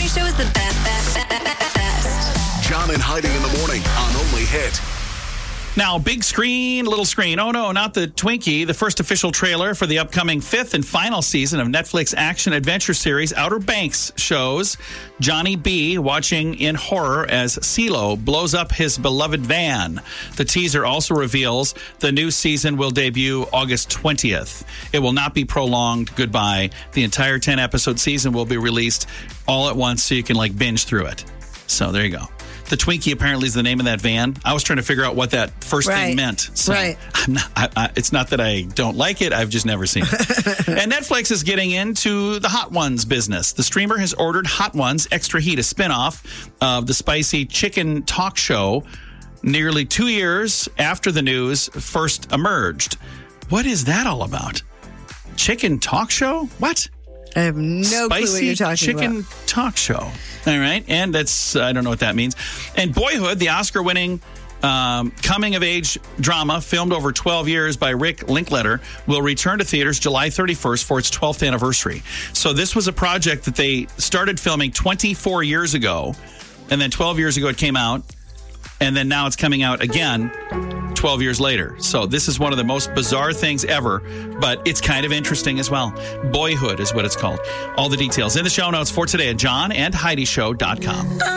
Heidi Show is the best. John and Heidi in the morning on Only Hit. Now, big screen, little screen. Oh, no, not the Twinkie. The first official trailer for the upcoming 5th and final season of Netflix action-adventure series Outer Banks shows Johnny B. watching in horror as CeeLo blows up his beloved van. The teaser also reveals the new season will debut August 20th. It will not be prolonged goodbye. The entire 10-episode season will be released all at once so you can, binge through it. So there you go. The Twinkie apparently is the name of that van. I was trying to figure out what that first thing meant. So it's not that I don't like it. I've just never seen it. And Netflix is getting into the Hot Ones business. The streamer has ordered Hot Ones Extra Heat, a spinoff of the spicy chicken talk show, nearly 2 years after the news first emerged. What is that all about? Chicken talk show? What? I have no clue what you're talking Spicy chicken talk show. All right. And I don't know what that means. And Boyhood, the Oscar-winning coming-of-age drama filmed over 12 years by Rick Linklater, will return to theaters July 31st for its 12th anniversary. So this was a project that they started filming 24 years ago, and then 12 years ago it came out, and then now it's coming out again 12 years later. So this is one of the most bizarre things ever, but it's kind of interesting as well. Boyhood is what it's called. All the details in the show notes for today at johnandheidishow.com.